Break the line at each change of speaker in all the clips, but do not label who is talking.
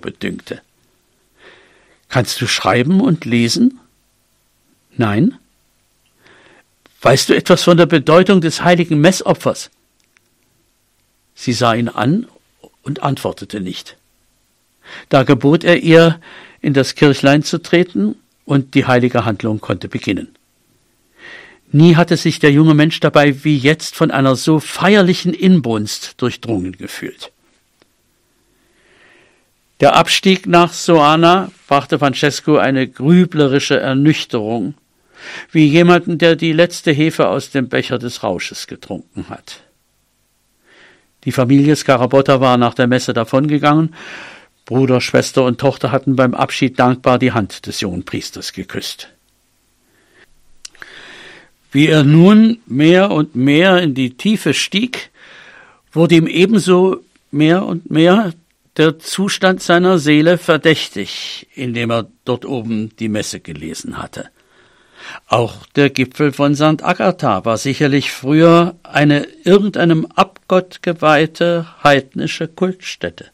bedünkte. »Kannst du schreiben und lesen?« »Nein.« »Weißt du etwas von der Bedeutung des heiligen Messopfers?« Sie sah ihn an und antwortete nicht. Da gebot er ihr, in das Kirchlein zu treten, und die heilige Handlung konnte beginnen. Nie hatte sich der junge Mensch dabei wie jetzt von einer so feierlichen Inbrunst durchdrungen gefühlt. Der Abstieg nach Soana brachte Francesco eine grüblerische Ernüchterung, wie jemanden, der die letzte Hefe aus dem Becher des Rausches getrunken hat. Die Familie Scarabotta war nach der Messe davongegangen. Bruder, Schwester und Tochter hatten beim Abschied dankbar die Hand des jungen Priesters geküsst. Wie er nun mehr und mehr in die Tiefe stieg, wurde ihm ebenso mehr und mehr der Zustand seiner Seele verdächtig, indem er dort oben die Messe gelesen hatte. Auch der Gipfel von St. Agatha war sicherlich früher eine irgendeinem Abgott geweihte heidnische Kultstätte.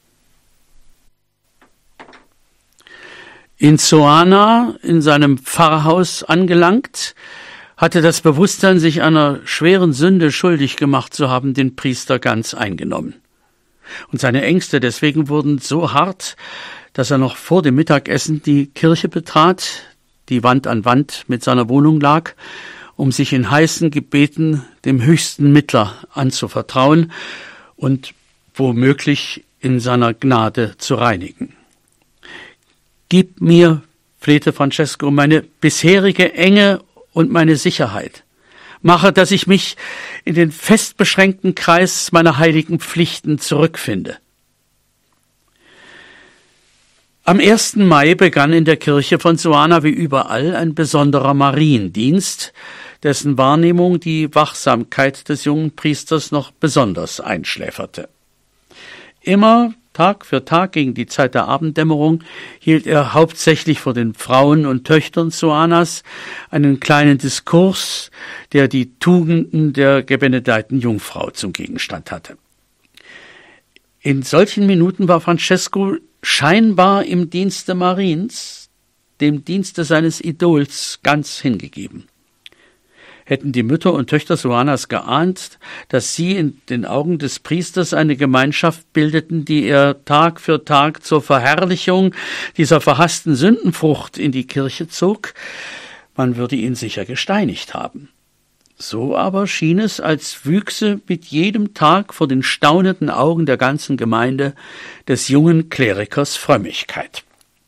In Soana, in seinem Pfarrhaus angelangt, hatte das Bewusstsein, sich einer schweren Sünde schuldig gemacht zu haben, den Priester ganz eingenommen. Und seine Ängste deswegen wurden so hart, dass er noch vor dem Mittagessen die Kirche betrat, die Wand an Wand mit seiner Wohnung lag, um sich in heißen Gebeten dem höchsten Mittler anzuvertrauen und womöglich in seiner Gnade zu reinigen. »Gib mir«, flehte Francesco, »meine bisherige Enge und meine Sicherheit. Mache, dass ich mich in den fest beschränkten Kreis meiner heiligen Pflichten zurückfinde.« Am 1. Mai begann in der Kirche von Soana wie überall ein besonderer Mariendienst, dessen Wahrnehmung die Wachsamkeit des jungen Priesters noch besonders einschläferte. Immer Tag für Tag gegen die Zeit der Abenddämmerung hielt er hauptsächlich vor den Frauen und Töchtern Soanas einen kleinen Diskurs, der die Tugenden der gebenedeiten Jungfrau zum Gegenstand hatte. In solchen Minuten war Francesco scheinbar im Dienste Mariens, dem Dienste seines Idols, ganz hingegeben. Hätten die Mütter und Töchter Soanas geahnt, dass sie in den Augen des Priesters eine Gemeinschaft bildeten, die er Tag für Tag zur Verherrlichung dieser verhassten Sündenfrucht in die Kirche zog, man würde ihn sicher gesteinigt haben. So aber schien es, als wüchse mit jedem Tag vor den staunenden Augen der ganzen Gemeinde des jungen Klerikers Frömmigkeit.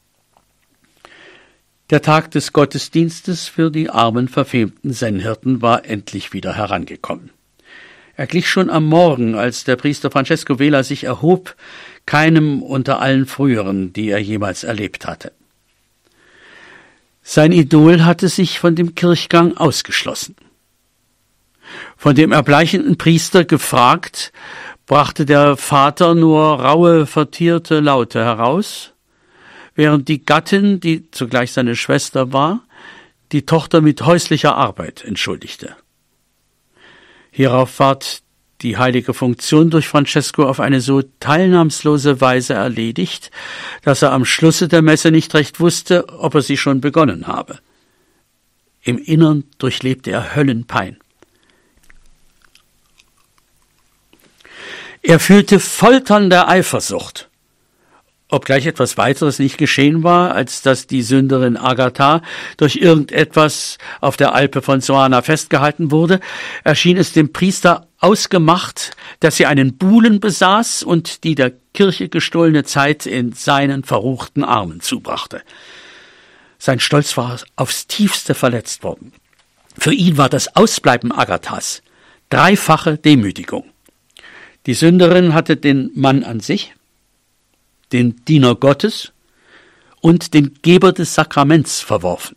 Der Tag des Gottesdienstes für die armen, verfemten Sennhirten war endlich wieder herangekommen. Er glich schon am Morgen, als der Priester Francesco Vela sich erhob, keinem unter allen früheren, die er jemals erlebt hatte. Sein Idol hatte sich von dem Kirchgang ausgeschlossen. Von dem erbleichenden Priester gefragt, brachte der Vater nur raue, vertierte Laute heraus, während die Gattin, die zugleich seine Schwester war, die Tochter mit häuslicher Arbeit entschuldigte. Hierauf ward die heilige Funktion durch Francesco auf eine so teilnahmslose Weise erledigt, dass er am Schlusse der Messe nicht recht wusste, ob er sie schon begonnen habe. Im Innern durchlebte er Höllenpein. Er fühlte folternde Eifersucht, obgleich etwas weiteres nicht geschehen war, als dass die Sünderin Agatha durch irgendetwas auf der Alpe von Soana festgehalten wurde, erschien es dem Priester ausgemacht, dass sie einen Buhlen besaß und die der Kirche gestohlene Zeit in seinen verruchten Armen zubrachte. Sein Stolz war aufs tiefste verletzt worden. Für ihn war das Ausbleiben Agathas dreifache Demütigung. Die Sünderin hatte den Mann an sich, den Diener Gottes und den Geber des Sakraments verworfen.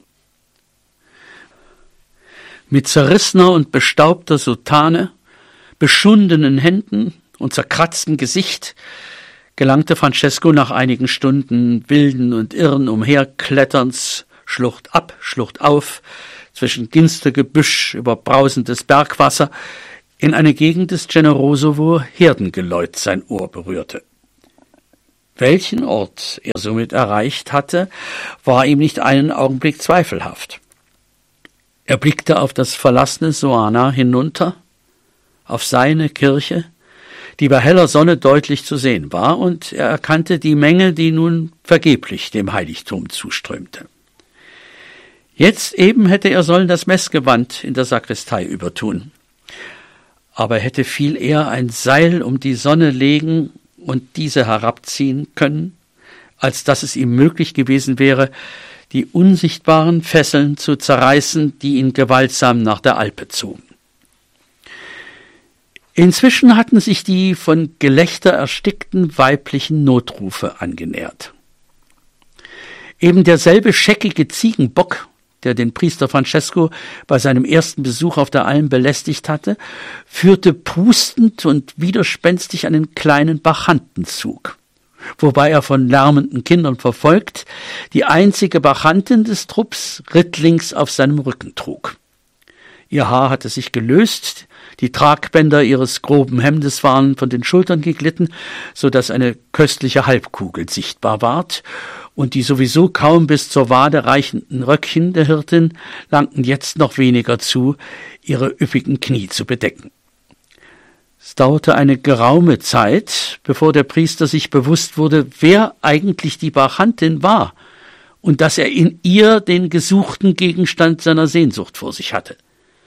Mit zerrissener und bestaubter Soutane, beschundenen Händen und zerkratztem Gesicht gelangte Francesco nach einigen Stunden wilden und irren Umherkletterns, Schlucht ab, Schlucht auf, zwischen Ginstergebüsch über brausendes Bergwasser, in eine Gegend des Generoso, wo Herdengeläut sein Ohr berührte. Welchen Ort er somit erreicht hatte, war ihm nicht einen Augenblick zweifelhaft. Er blickte auf das verlassene Soana hinunter, auf seine Kirche, die bei heller Sonne deutlich zu sehen war, und er erkannte die Menge, die nun vergeblich dem Heiligtum zuströmte. Jetzt eben hätte er sollen das Messgewand in der Sakristei übertun. Aber er hätte viel eher ein Seil um die Sonne legen und diese herabziehen können, als dass es ihm möglich gewesen wäre, die unsichtbaren Fesseln zu zerreißen, die ihn gewaltsam nach der Alpe zogen. Inzwischen hatten sich die von Gelächter erstickten weiblichen Notrufe angenähert. Eben derselbe scheckige Ziegenbock, der den Priester Francesco bei seinem ersten Besuch auf der Alm belästigt hatte, führte prustend und widerspenstig einen kleinen Bachantenzug, wobei er von lärmenden Kindern verfolgt die einzige Bachantin des Trupps rittlings auf seinem Rücken trug. Ihr Haar hatte sich gelöst, die Tragbänder ihres groben Hemdes waren von den Schultern geglitten, so dass eine köstliche Halbkugel sichtbar ward, und die sowieso kaum bis zur Wade reichenden Röckchen der Hirtin langten jetzt noch weniger zu, ihre üppigen Knie zu bedecken. Es dauerte eine geraume Zeit, bevor der Priester sich bewusst wurde, wer eigentlich die Bachantin war und dass er in ihr den gesuchten Gegenstand seiner Sehnsucht vor sich hatte.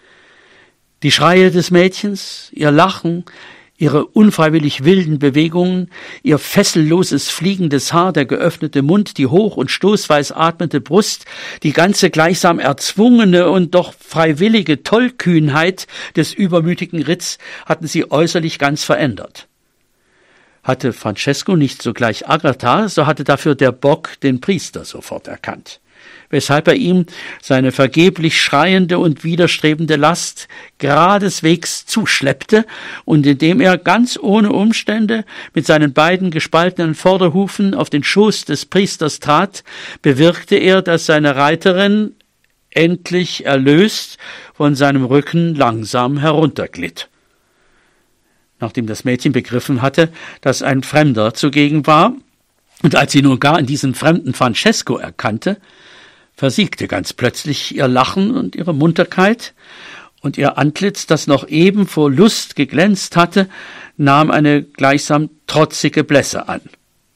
Die Schreie des Mädchens, ihr Lachen, ihre unfreiwillig wilden Bewegungen, ihr fesselloses fliegendes Haar, der geöffnete Mund, die hoch und stoßweis atmende Brust, die ganze gleichsam erzwungene und doch freiwillige Tollkühnheit des übermütigen Ritz hatten sie äußerlich ganz verändert. Hatte Francesco nicht sogleich Agatha, so hatte dafür der Bock den Priester sofort erkannt, weshalb er ihm seine vergeblich schreiende und widerstrebende Last geradeswegs zuschleppte und indem er ganz ohne Umstände mit seinen beiden gespaltenen Vorderhufen auf den Schoß des Priesters trat, bewirkte er, dass seine Reiterin endlich erlöst von seinem Rücken langsam herunterglitt. Nachdem das Mädchen begriffen hatte, dass ein Fremder zugegen war, und als sie nun gar in diesem fremden Francesco erkannte, versiegte ganz plötzlich ihr Lachen und ihre Munterkeit, und ihr Antlitz, das noch eben vor Lust geglänzt hatte, nahm eine gleichsam trotzige Blässe an.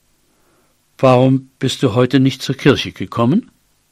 »Warum bist du heute nicht zur Kirche gekommen?«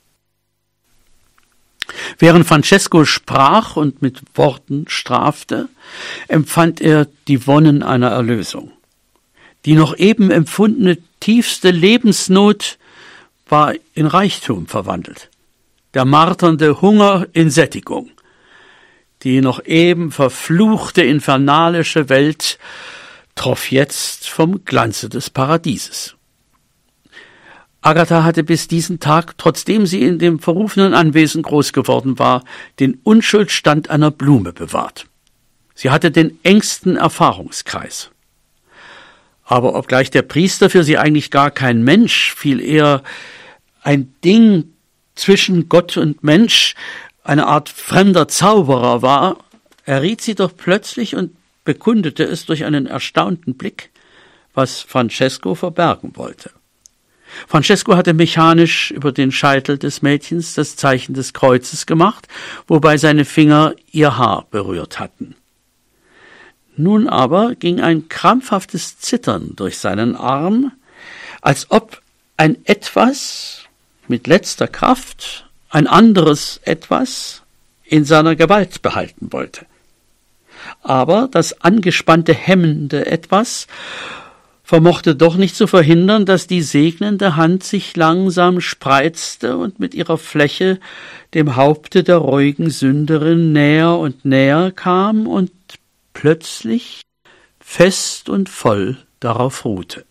Während Francesco sprach und mit Worten strafte, empfand er die Wonnen einer Erlösung. Die noch eben empfundene tiefste Lebensnot war in Reichtum verwandelt, der marternde Hunger in Sättigung. Die noch eben verfluchte infernalische Welt troff jetzt vom Glanze des Paradieses. Agatha hatte bis diesen Tag, trotzdem sie in dem verrufenen Anwesen groß geworden war, den Unschuldstand einer Blume bewahrt. Sie hatte den engsten Erfahrungskreis. Aber obgleich der Priester für sie eigentlich gar kein Mensch, viel eher ein Ding zwischen Gott und Mensch, eine Art fremder Zauberer war, erriet sie doch plötzlich und bekundete es durch einen erstaunten Blick, was Francesco verbergen wollte. Francesco hatte mechanisch über den Scheitel des Mädchens das Zeichen des Kreuzes gemacht, wobei seine Finger ihr Haar berührt hatten. Nun aber ging ein krampfhaftes Zittern durch seinen Arm, als ob ein Etwas mit letzter Kraft ein anderes Etwas in seiner Gewalt behalten wollte. Aber das angespannte, hemmende Etwas vermochte doch nicht zu verhindern, dass die segnende Hand sich langsam spreizte und mit ihrer Fläche dem Haupte der reuigen Sünderin näher und näher kam und plötzlich fest und voll darauf ruhte.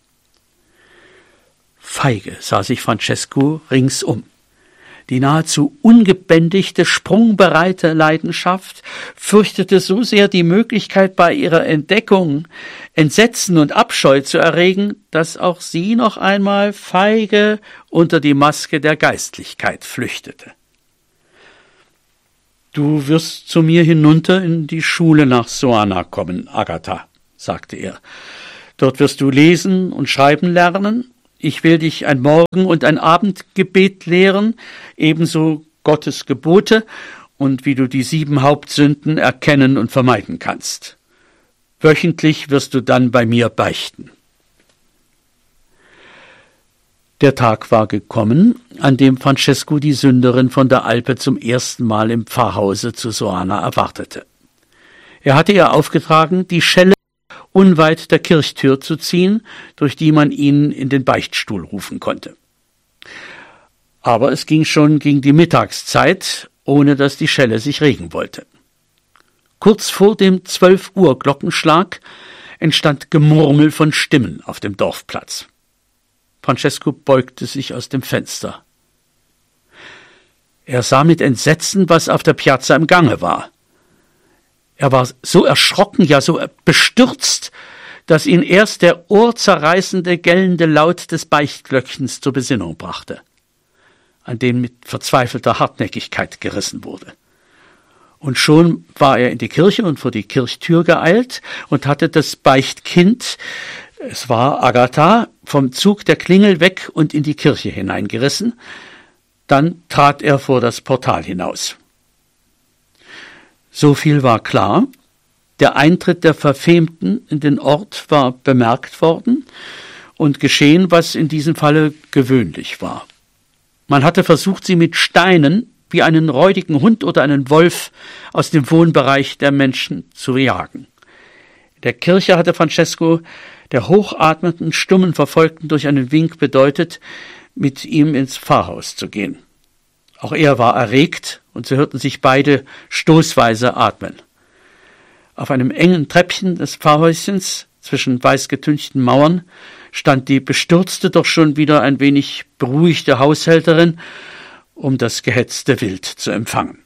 Feige sah sich Francesco ringsum. Die nahezu ungebändigte, sprungbereite Leidenschaft fürchtete so sehr die Möglichkeit, bei ihrer Entdeckung Entsetzen und Abscheu zu erregen, dass auch sie noch einmal feige unter die Maske der Geistlichkeit flüchtete. »Du wirst zu mir hinunter in die Schule nach Soana kommen, Agatha«, sagte er. »Dort wirst du lesen und schreiben lernen, Ich will dich ein Morgen- und ein Abendgebet lehren, ebenso Gottes Gebote und wie du die 7 Hauptsünden erkennen und vermeiden kannst. Wöchentlich wirst du dann bei mir beichten. Der Tag war gekommen, an dem Francesco die Sünderin von der Alpe zum ersten Mal im Pfarrhause zu Soana erwartete. Er hatte ihr aufgetragen, die Schelle unweit der Kirchtür zu ziehen, durch die man ihn in den Beichtstuhl rufen konnte. Aber es ging schon gegen die Mittagszeit, ohne dass die Schelle sich regen wollte. Kurz vor dem 12 Uhr Glockenschlag entstand Gemurmel von Stimmen auf dem Dorfplatz. Francesco beugte sich aus dem Fenster. Er sah mit Entsetzen, was auf der Piazza im Gange war. Er war so erschrocken, ja so bestürzt, dass ihn erst der ohrzerreißende, gellende Laut des Beichtglöckchens zur Besinnung brachte, an dem mit verzweifelter Hartnäckigkeit gerissen wurde. Und schon war er in die Kirche und vor die Kirchtür geeilt und hatte das Beichtkind, es war Agatha, vom Zug der Klingel weg und in die Kirche hineingerissen. Dann trat er vor das Portal hinaus. So viel war klar, der Eintritt der Verfemten in den Ort war bemerkt worden und geschehen, was in diesem Falle gewöhnlich war. Man hatte versucht, sie mit Steinen wie einen räudigen Hund oder einen Wolf aus dem Wohnbereich der Menschen zu jagen. In der Kirche hatte Francesco der hochatmenden, stummen Verfolgten durch einen Wink bedeutet, mit ihm ins Pfarrhaus zu gehen. Auch er war erregt, und sie hörten sich beide stoßweise atmen. Auf einem engen Treppchen des Pfarrhäuschens, zwischen weißgetünchten Mauern, stand die bestürzte, doch schon wieder ein wenig beruhigte Haushälterin, um das gehetzte Wild zu empfangen.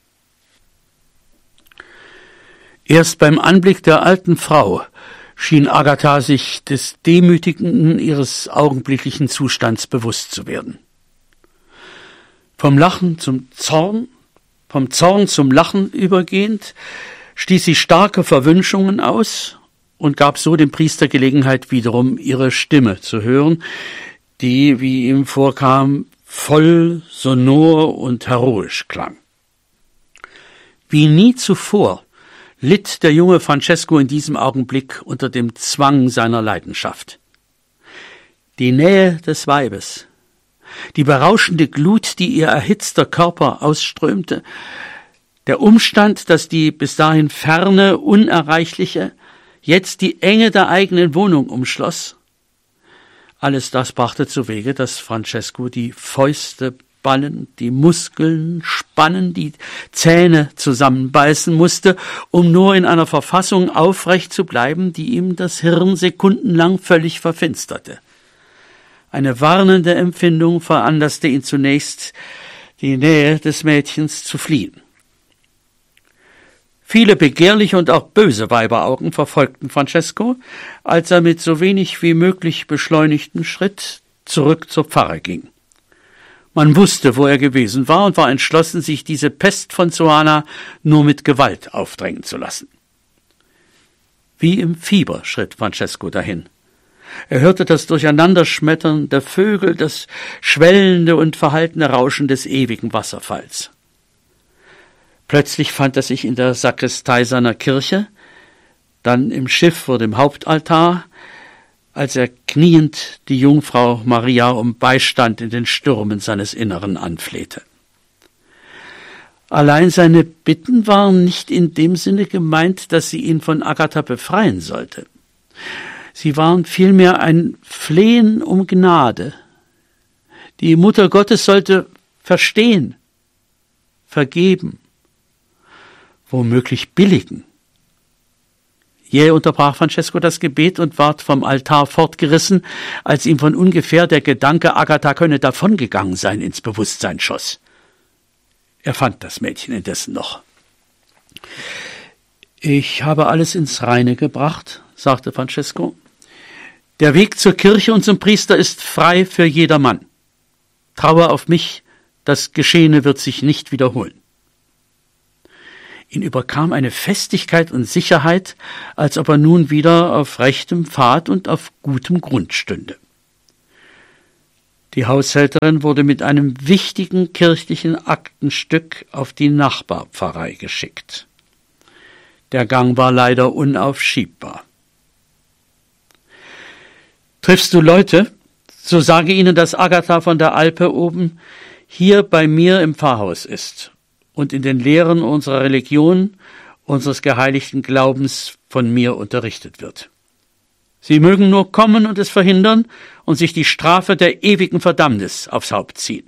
Erst beim Anblick der alten Frau schien Agatha sich des Demütigenden ihres augenblicklichen Zustands bewusst zu werden. Vom Lachen zum Zorn, vom Zorn zum Lachen übergehend, stieß sie starke Verwünschungen aus und gab so dem Priester Gelegenheit, wiederum ihre Stimme zu hören, die, wie ihm vorkam, voll, sonor und heroisch klang. Wie nie zuvor litt der junge Francesco in diesem Augenblick unter dem Zwang seiner Leidenschaft. Die Nähe des Weibes, die berauschende Glut, die ihr erhitzter Körper ausströmte, der Umstand, dass die bis dahin ferne, unerreichliche, jetzt die Enge der eigenen Wohnung umschloss, alles das brachte zuwege, dass Francesco die Fäuste ballen, die Muskeln spannen, die Zähne zusammenbeißen musste, um nur in einer Verfassung aufrecht zu bleiben, die ihm das Hirn sekundenlang völlig verfinsterte. Eine warnende Empfindung veranlasste ihn zunächst, die Nähe des Mädchens zu fliehen. Viele begehrliche und auch böse Weiberaugen verfolgten Francesco, als er mit so wenig wie möglich beschleunigtem Schritt zurück zur Pfarre ging. Man wusste, wo er gewesen war und war entschlossen, sich diese Pest von Soana nur mit Gewalt aufdrängen zu lassen. Wie im Fieber schritt Francesco dahin. Er hörte das Durcheinanderschmettern der Vögel, das schwellende und verhaltene Rauschen des ewigen Wasserfalls. Plötzlich fand er sich in der Sakristei seiner Kirche, dann im Schiff vor dem Hauptaltar, als er kniend die Jungfrau Maria um Beistand in den Stürmen seines Inneren anflehte. Allein seine Bitten waren nicht in dem Sinne gemeint, dass sie ihn von Agatha befreien sollte. Sie waren vielmehr ein Flehen um Gnade. Die Mutter Gottes sollte verstehen, vergeben, womöglich billigen. Jäh unterbrach Francesco das Gebet und ward vom Altar fortgerissen, als ihm von ungefähr der Gedanke, Agatha könne davongegangen sein, ins Bewusstsein schoss. Er fand das Mädchen indessen noch. »Ich habe alles ins Reine gebracht«, sagte Francesco. »Der Weg zur Kirche und zum Priester ist frei für jedermann. Traue auf mich, das Geschehene wird sich nicht wiederholen.« Ihn überkam eine Festigkeit und Sicherheit, als ob er nun wieder auf rechtem Pfad und auf gutem Grund stünde. Die Haushälterin wurde mit einem wichtigen kirchlichen Aktenstück auf die Nachbarpfarrei geschickt. Der Gang war leider unaufschiebbar. Triffst du Leute, so sage ihnen, dass Agatha von der Alpe oben hier bei mir im Pfarrhaus ist und in den Lehren unserer Religion, unseres geheiligten Glaubens von mir unterrichtet wird. Sie mögen nur kommen und es verhindern und sich die Strafe der ewigen Verdammnis aufs Haupt ziehen.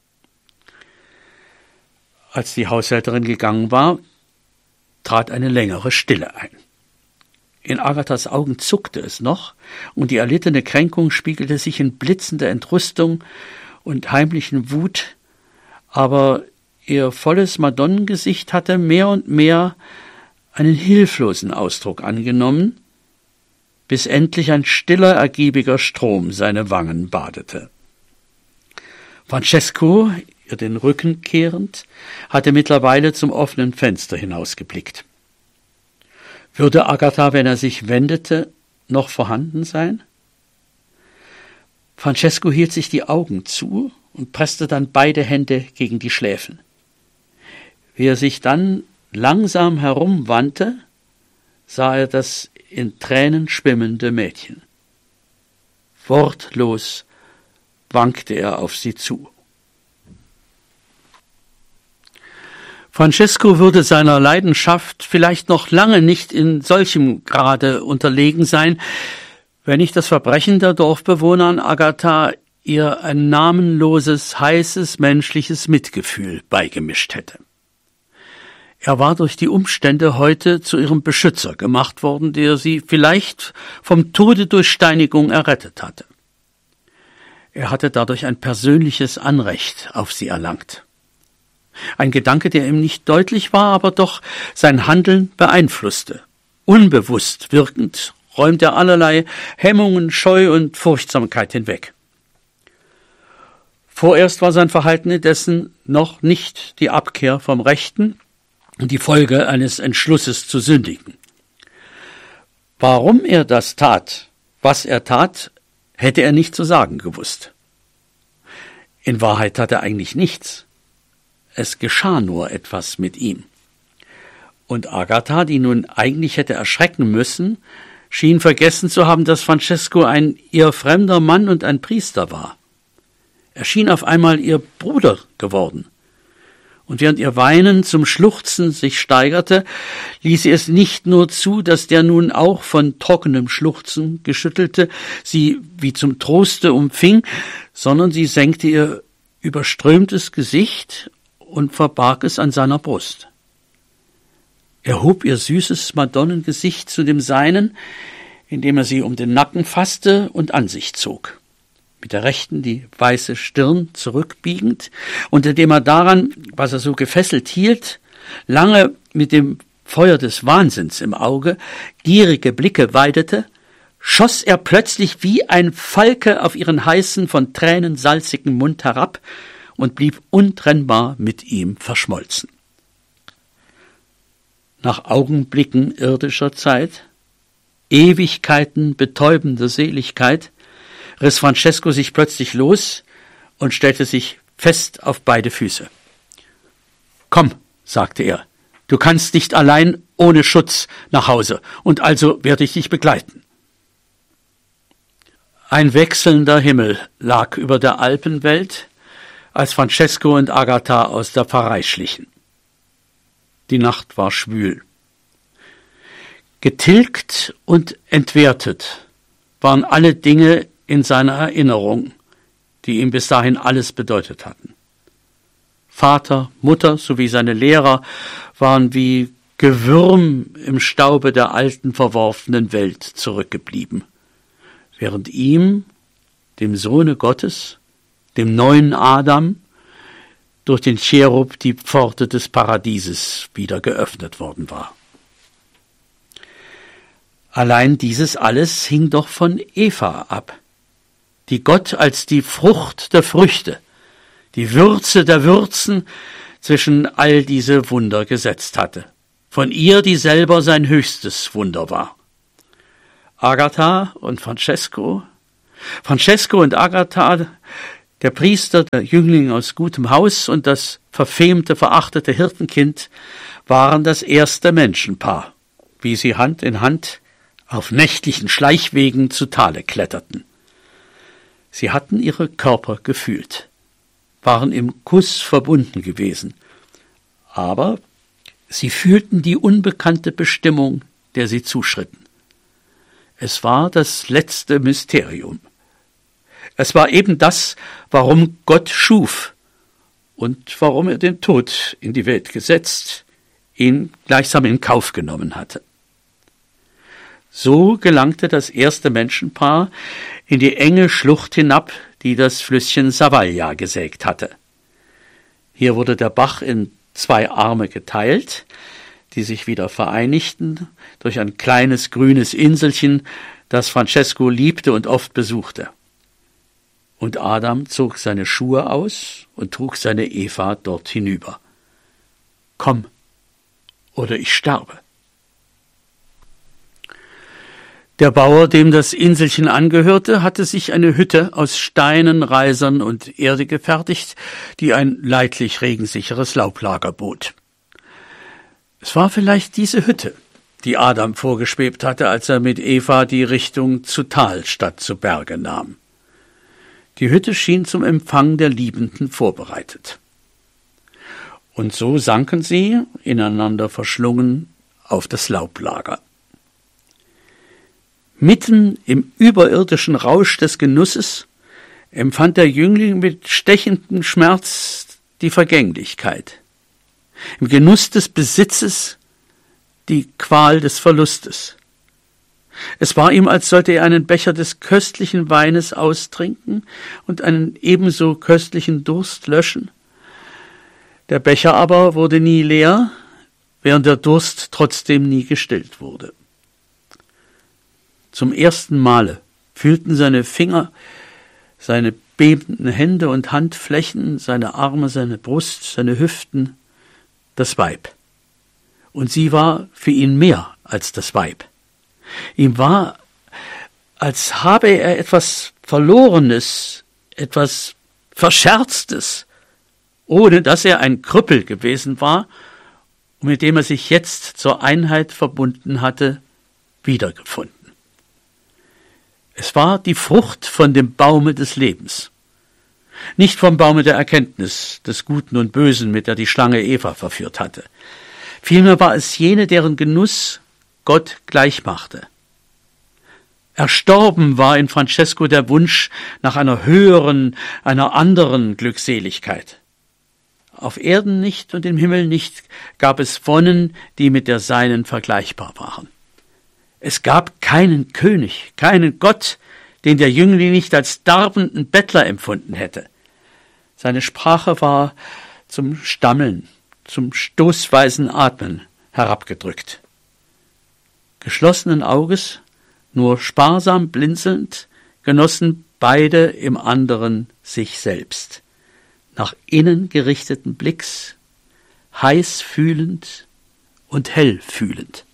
Als die Haushälterin gegangen war, trat eine längere Stille ein. In Agathas Augen zuckte es noch, und die erlittene Kränkung spiegelte sich in blitzender Entrüstung und heimlichen Wut, aber ihr volles Madonnengesicht hatte mehr und mehr einen hilflosen Ausdruck angenommen, bis endlich ein stiller, ergiebiger Strom seine Wangen badete. Francesco, ihr den Rücken kehrend, hatte mittlerweile zum offenen Fenster hinausgeblickt. Würde Agatha, wenn er sich wendete, noch vorhanden sein? Francesco hielt sich die Augen zu und presste dann beide Hände gegen die Schläfen. Wie er sich dann langsam herumwandte, sah er das in Tränen schwimmende Mädchen. Wortlos wankte er auf sie zu. Francesco würde seiner Leidenschaft vielleicht noch lange nicht in solchem Grade unterlegen sein, wenn nicht das Verbrechen der Dorfbewohner an Agatha ihr ein namenloses, heißes, menschliches Mitgefühl beigemischt hätte. Er war durch die Umstände heute zu ihrem Beschützer gemacht worden, der sie vielleicht vom Tode durch Steinigung errettet hatte. Er hatte dadurch ein persönliches Anrecht auf sie erlangt. Ein Gedanke, der ihm nicht deutlich war, aber doch sein Handeln beeinflusste. Unbewusst wirkend räumt er allerlei Hemmungen, Scheu und Furchtsamkeit hinweg. Vorerst war sein Verhalten indessen noch nicht die Abkehr vom Rechten und die Folge eines Entschlusses zu sündigen. Warum er das tat, was er tat, hätte er nicht zu sagen gewusst. In Wahrheit tat er eigentlich nichts. Es geschah nur etwas mit ihm. Und Agatha, die nun eigentlich hätte erschrecken müssen, schien vergessen zu haben, dass Francesco ein ihr fremder Mann und ein Priester war. Er schien auf einmal ihr Bruder geworden. Und während ihr Weinen zum Schluchzen sich steigerte, ließ sie es nicht nur zu, dass der nun auch von trockenem Schluchzen geschüttelte sie wie zum Troste umfing, sondern sie senkte ihr überströmtes Gesicht und verbarg es an seiner Brust. Er hob ihr süßes Madonnengesicht zu dem seinen, indem er sie um den Nacken fasste und an sich zog. Mit der rechten die weiße Stirn zurückbiegend, und indem er daran, was er so gefesselt hielt, lange mit dem Feuer des Wahnsinns im Auge gierige Blicke weidete, schoss er plötzlich wie ein Falke auf ihren heißen, von Tränen salzigen Mund herab und blieb untrennbar mit ihm verschmolzen. Nach Augenblicken irdischer Zeit, Ewigkeiten betäubender Seligkeit, riss Francesco sich plötzlich los und stellte sich fest auf beide Füße. »Komm«, sagte er, »du kannst nicht allein ohne Schutz nach Hause, und also werde ich dich begleiten.« Ein wechselnder Himmel lag über der Alpenwelt, als Francesco und Agatha aus der Pfarrei schlichen. Die Nacht war schwül. Getilgt und entwertet waren alle Dinge in seiner Erinnerung, die ihm bis dahin alles bedeutet hatten. Vater, Mutter sowie seine Lehrer waren wie Gewürm im Staube der alten, verworfenen Welt zurückgeblieben, während ihm, dem Sohne Gottes, dem neuen Adam, durch den Cherub die Pforte des Paradieses wieder geöffnet worden war. Allein dieses alles hing doch von Eva ab, die Gott als die Frucht der Früchte, die Würze der Würzen zwischen all diese Wunder gesetzt hatte, von ihr, die selber sein höchstes Wunder war. Agatha und Francesco und Agatha, Der Priester, der Jüngling aus gutem Haus und das verfemte, verachtete Hirtenkind waren das erste Menschenpaar, wie sie Hand in Hand auf nächtlichen Schleichwegen zu Tale kletterten. Sie hatten ihre Körper gefühlt, waren im Kuss verbunden gewesen, aber sie fühlten die unbekannte Bestimmung, der sie zuschritten. Es war das letzte Mysterium. Es war eben das, warum Gott schuf und warum er den Tod in die Welt gesetzt, ihn gleichsam in Kauf genommen hatte. So gelangte das erste Menschenpaar in die enge Schlucht hinab, die das Flüsschen Savalia gesägt hatte. Hier wurde der Bach in 2 Arme geteilt, die sich wieder vereinigten durch ein kleines grünes Inselchen, das Francesco liebte und oft besuchte. Und Adam zog seine Schuhe aus und trug seine Eva dort hinüber. Komm, oder ich sterbe. Der Bauer, dem das Inselchen angehörte, hatte sich eine Hütte aus Steinen, Reisern und Erde gefertigt, die ein leidlich regensicheres Laublager bot. Es war vielleicht diese Hütte, die Adam vorgeschwebt hatte, als er mit Eva die Richtung zu Tal statt zu Berge nahm. Die Hütte schien zum Empfang der Liebenden vorbereitet. Und so sanken sie, ineinander verschlungen, auf das Laublager. Mitten im überirdischen Rausch des Genusses empfand der Jüngling mit stechendem Schmerz die Vergänglichkeit. Im Genuss des Besitzes die Qual des Verlustes. Es war ihm, als sollte er einen Becher des köstlichen Weines austrinken und einen ebenso köstlichen Durst löschen. Der Becher aber wurde nie leer, während der Durst trotzdem nie gestillt wurde. Zum ersten Male fühlten seine Finger, seine bebenden Hände und Handflächen, seine Arme, seine Brust, seine Hüften, das Weib. Und sie war für ihn mehr als das Weib. Ihm war, als habe er etwas Verlorenes, etwas Verscherztes, ohne dass er ein Krüppel gewesen war und mit dem er sich jetzt zur Einheit verbunden hatte, wiedergefunden. Es war die Frucht von dem Baume des Lebens. Nicht vom Baume der Erkenntnis des Guten und Bösen, mit der die Schlange Eva verführt hatte. Vielmehr war es jene, deren Genuss Gott gleich machte. Erstorben war in Francesco der Wunsch nach einer höheren, einer anderen Glückseligkeit. Auf Erden nicht und im Himmel nicht gab es Wonnen, die mit der seinen vergleichbar waren. Es gab keinen König, keinen Gott, den der Jüngling nicht als darbenden Bettler empfunden hätte. Seine Sprache war zum Stammeln, zum stoßweisen Atmen herabgedrückt. Geschlossenen Auges, nur sparsam blinzelnd, genossen beide im anderen sich selbst. Nach innen gerichteten Blicks, heiß fühlend und hell fühlend.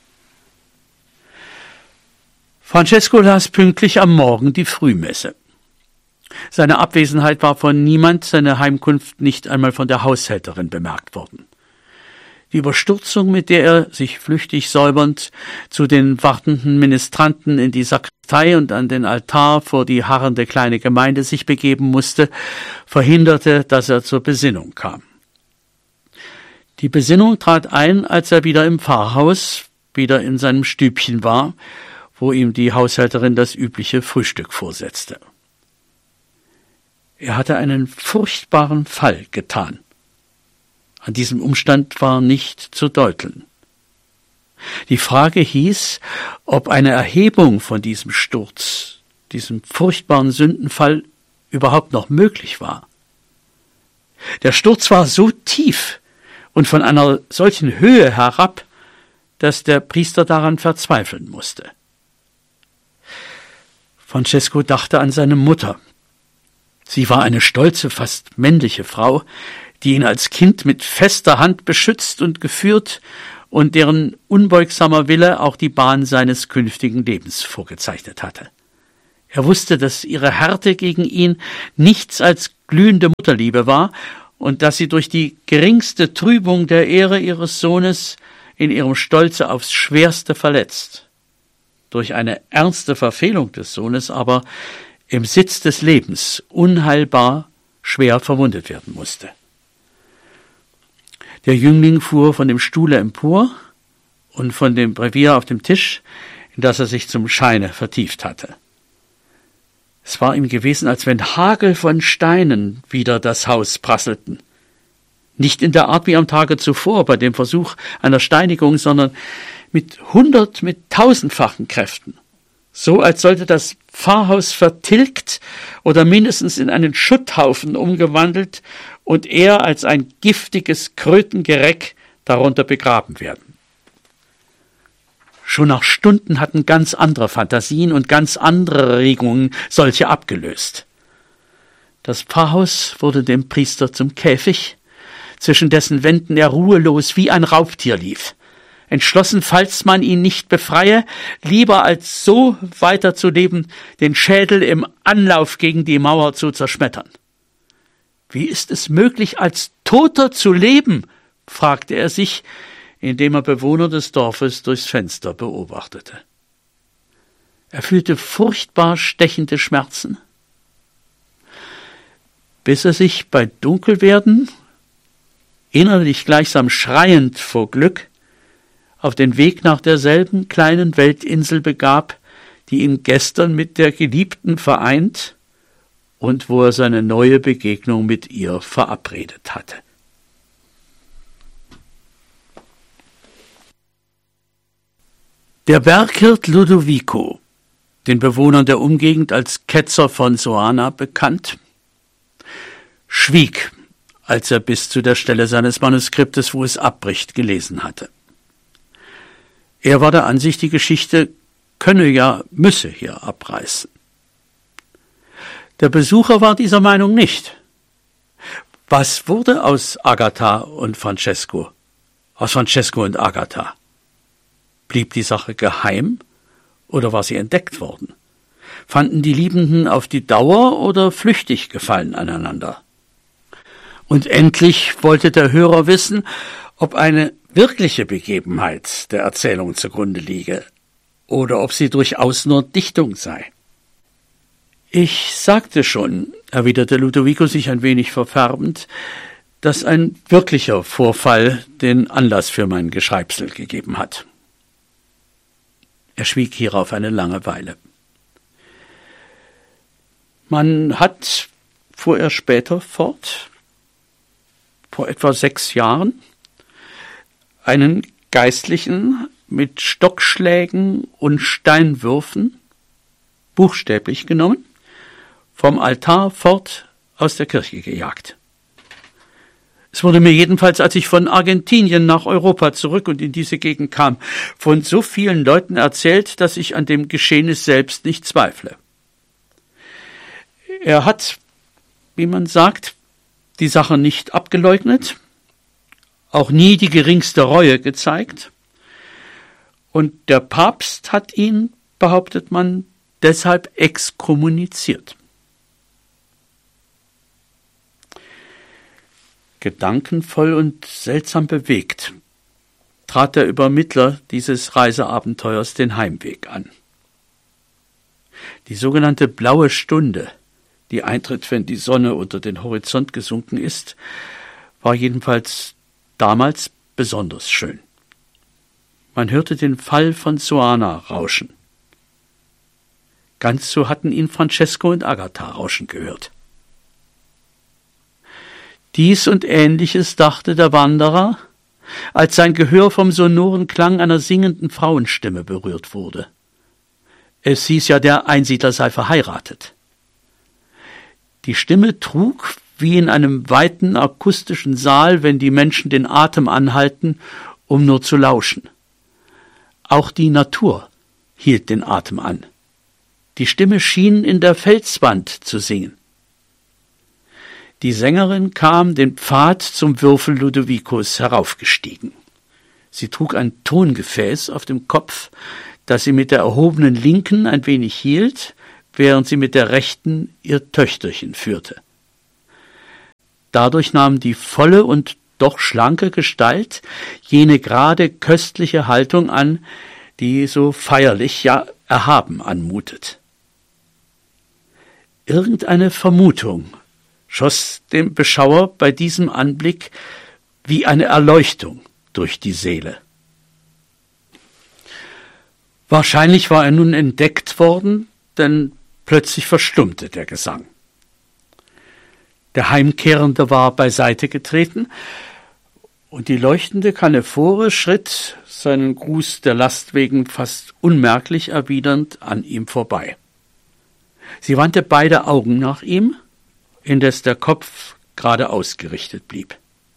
Francesco las pünktlich am Morgen die Frühmesse. Seine Abwesenheit war von niemand, seine Heimkunft nicht einmal von der Haushälterin bemerkt worden. Die Überstürzung, mit der er, sich flüchtig säubernd, zu den wartenden Ministranten in die Sakristei und an den Altar vor die harrende kleine Gemeinde sich begeben musste, verhinderte, dass er zur Besinnung kam. Die Besinnung trat ein, als er wieder im Pfarrhaus, wieder in seinem Stübchen war, wo ihm die Haushälterin das übliche Frühstück vorsetzte. Er hatte einen furchtbaren Fall getan. An diesem Umstand war nicht zu deuteln. Die Frage hieß, ob eine Erhebung von diesem Sturz, diesem furchtbaren Sündenfall, überhaupt noch möglich war. Der Sturz war so tief und von einer solchen Höhe herab, dass der Priester daran verzweifeln musste. Francesco dachte an seine Mutter. Sie war eine stolze, fast männliche Frau, die ihn als Kind mit fester Hand beschützt und geführt und deren unbeugsamer Wille auch die Bahn seines künftigen Lebens vorgezeichnet hatte. Er wusste, dass ihre Härte gegen ihn nichts als glühende Mutterliebe war und dass sie durch die geringste Trübung der Ehre ihres Sohnes in ihrem Stolze aufs Schwerste verletzt, durch eine ernste Verfehlung des Sohnes aber im Sitz des Lebens unheilbar schwer verwundet werden musste. Der Jüngling fuhr von dem Stuhle empor und von dem Brevier auf dem Tisch, in das er sich zum Scheine vertieft hatte. Es war ihm gewesen, als wenn Hagel von Steinen wider das Haus prasselten. Nicht in der Art wie am Tage zuvor bei dem Versuch einer Steinigung, sondern mit 1000-fachen Kräften. So als sollte das Pfarrhaus vertilgt oder mindestens in einen Schutthaufen umgewandelt und er als ein giftiges Krötengereck darunter begraben werden. Schon nach Stunden hatten ganz andere Fantasien und ganz andere Regungen solche abgelöst. Das Pfarrhaus wurde dem Priester zum Käfig, zwischen dessen Wänden er ruhelos wie ein Raubtier lief, entschlossen, falls man ihn nicht befreie, lieber als so weiterzuleben, den Schädel im Anlauf gegen die Mauer zu zerschmettern. Wie ist es möglich, als Toter zu leben? Fragte er sich, indem er Bewohner des Dorfes durchs Fenster beobachtete. Er fühlte furchtbar stechende Schmerzen, bis er sich bei Dunkelwerden, innerlich gleichsam schreiend vor Glück, auf den Weg nach derselben kleinen Weltinsel begab, die ihn gestern mit der Geliebten vereint und wo er seine neue Begegnung mit ihr verabredet hatte. Der Berghirt Ludovico, den Bewohnern der Umgegend als Ketzer von Soana bekannt, schwieg, als er bis zu der Stelle seines Manuskriptes, wo es abbricht, gelesen hatte. Er war der Ansicht, die Geschichte müsse hier abreißen. Der Besucher war dieser Meinung nicht. Was wurde aus Agatha und Francesco? Aus Francesco und Agatha? Blieb die Sache geheim oder war sie entdeckt worden? Fanden die Liebenden auf die Dauer oder flüchtig Gefallen aneinander? Und endlich wollte der Hörer wissen, ob eine wirkliche Begebenheit der Erzählung zugrunde liege oder ob sie durchaus nur Dichtung sei. Ich sagte schon, erwiderte Ludovico sich ein wenig verfärbend, dass ein wirklicher Vorfall den Anlass für mein Geschreibsel gegeben hat. Er schwieg hierauf eine lange Weile. Man hat, fuhr er später fort, vor etwa 6 Jahren, einen Geistlichen mit Stockschlägen und Steinwürfen, buchstäblich genommen, vom Altar fort aus der Kirche gejagt. Es wurde mir jedenfalls, als ich von Argentinien nach Europa zurück und in diese Gegend kam, von so vielen Leuten erzählt, dass ich an dem Geschehnis selbst nicht zweifle. Er hat, wie man sagt, die Sache nicht abgeleugnet, auch nie die geringste Reue gezeigt, und der Papst hat ihn, behauptet man, deshalb exkommuniziert. Gedankenvoll und seltsam bewegt trat der Übermittler dieses Reiseabenteuers den Heimweg an. Die sogenannte blaue Stunde, die eintritt, wenn die Sonne unter den Horizont gesunken ist, war jedenfalls damals besonders schön. Man hörte den Fall von Soana rauschen. Ganz so hatten ihn Francesco und Agatha rauschen gehört. Dies und Ähnliches dachte der Wanderer, als sein Gehör vom sonoren Klang einer singenden Frauenstimme berührt wurde. Es hieß ja, der Einsiedler sei verheiratet. Die Stimme trug, wie in einem weiten akustischen Saal, wenn die Menschen den Atem anhalten, um nur zu lauschen. Auch die Natur hielt den Atem an. Die Stimme schien in der Felswand zu singen. Die Sängerin kam den Pfad zum Würfel Ludovicos heraufgestiegen. Sie trug ein Tongefäß auf dem Kopf, das sie mit der erhobenen Linken ein wenig hielt, während sie mit der rechten ihr Töchterchen führte. Dadurch nahm die volle und doch schlanke Gestalt jene gerade köstliche Haltung an, die so feierlich, ja erhaben anmutet. Irgendeine Vermutung schoss dem Beschauer bei diesem Anblick wie eine Erleuchtung durch die Seele. Wahrscheinlich war er nun entdeckt worden, denn plötzlich verstummte der Gesang. Der Heimkehrende war beiseite getreten, und die leuchtende Kanephore schritt, seinen Gruß der Last wegen fast unmerklich erwidernd, an ihm vorbei. Sie wandte beide Augen nach ihm, indes der Kopf gerade ausgerichtet blieb.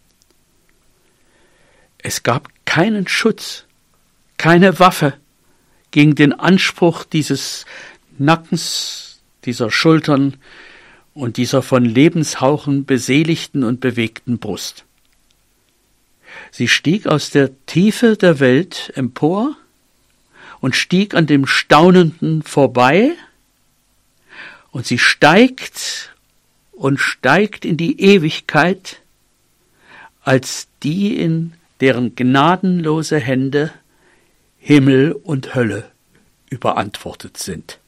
Es gab keinen Schutz, keine Waffe gegen den Anspruch dieses Nackens, dieser Schultern und dieser von Lebenshauchen beseligten und bewegten Brust. Sie stieg aus der Tiefe der Welt empor und stieg an dem Staunenden vorbei, und sie steigt und steigt in die Ewigkeit als die, in deren gnadenlose Hände Himmel und Hölle überantwortet sind.